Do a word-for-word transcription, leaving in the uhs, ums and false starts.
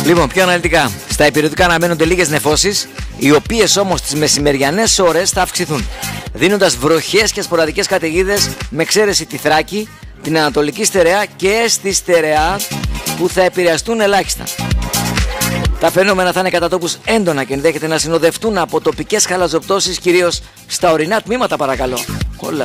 Λοιπόν, πιο αναλυτικά. Στα υπηρετικά αναμένονται λίγες νεφώσεις, οι οποίες όμως τις μεσημεριανές ώρες θα αυξηθούν, δίνοντας βροχές και σποραδικές καταιγίδες, με εξαίρεση τη Θράκη, την Ανατολική Στερεά και στη Στερεά, που θα επηρεαστούν ελάχιστα. Τα φαινόμενα θα είναι κατά τόπους έντονα και ενδέχεται να συνοδευτούν από τοπικές χαλαζοπτώσεις, κυρίως στα ορεινά τμήματα, παρακαλώ. Όλα.